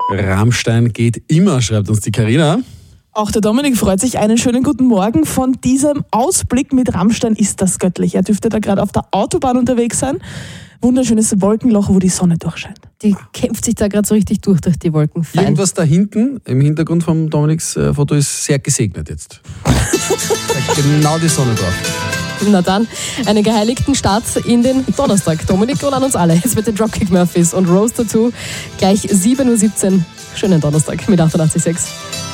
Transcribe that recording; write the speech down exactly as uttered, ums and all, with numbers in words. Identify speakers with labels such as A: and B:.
A: Rammstein geht immer, schreibt uns die Carina.
B: Auch der Dominik freut sich. Einen schönen guten Morgen. Von diesem Ausblick mit Rammstein ist das göttlich. Er dürfte da gerade auf der Autobahn unterwegs sein. Wunderschönes Wolkenloch, wo die Sonne durchscheint.
C: Die kämpft sich da gerade so richtig durch, durch die Wolken. Fein.
A: Irgendwas da hinten, im Hintergrund vom Dominiks äh, Foto, ist sehr gesegnet jetzt. Genau die Sonne drauf.
C: Na dann, einen geheiligten Start in den Donnerstag. Dominik und an uns alle. Jetzt mit den Dropkick Murphys und Rose Tattoo. Gleich sieben Uhr siebzehn. Schönen Donnerstag mit achtundachtzig Komma sechs.